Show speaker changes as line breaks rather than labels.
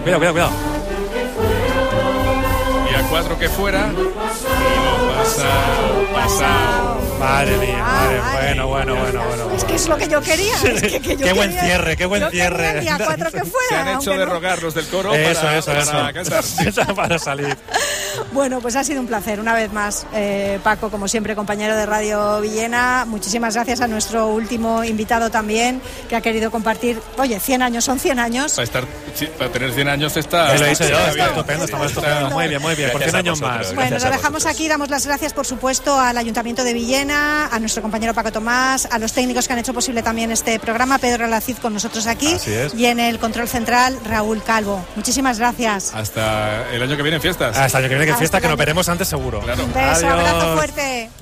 Cuidado.
Y a 4 que fuera. Y lo pasa.
Madre mía, bueno.
Es que es lo que yo quería.
Qué buen cierre.
Y a 4 que fuera.
Se han hecho de rogar los del coro para cansarse.
Para salir.
Bueno, pues ha sido un placer una vez más, Paco, como siempre, compañero de Radio Villena. Muchísimas gracias a nuestro último invitado también, que ha querido compartir. Oye, 100 años son 100 años.
Para tener 100 años está...
Lo hice yo, está estupendo, estamos estupendo. Muy bien, por 100 años más.
Bueno, lo dejamos aquí, damos las gracias, por supuesto, al Ayuntamiento de Villena, a nuestro compañero Paco Tomás, a los técnicos que han hecho posible también este programa, Pedro Alacid con nosotros aquí, y en el control central, Raúl Calvo. Muchísimas gracias.
Hasta el año que viene en fiestas.
Hasta el año que viene en fiesta, que nos veremos antes seguro.
Claro.
Un beso, abrazo fuerte.